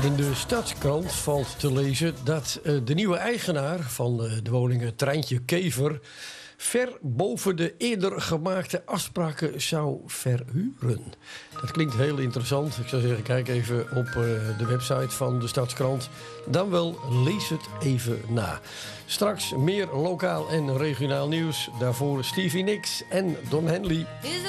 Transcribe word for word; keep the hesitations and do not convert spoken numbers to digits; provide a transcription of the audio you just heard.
In de Stadskrant valt te lezen dat uh, de nieuwe eigenaar van uh, de woningen Treintje Kever ver boven de eerder gemaakte afspraken zou verhuren. Dat klinkt heel interessant. Ik zou zeggen, kijk even op uh, de website van de Stadskrant. Dan wel, lees het even na. Straks meer lokaal en regionaal nieuws. Daarvoor Stevie Nicks en Don Henley.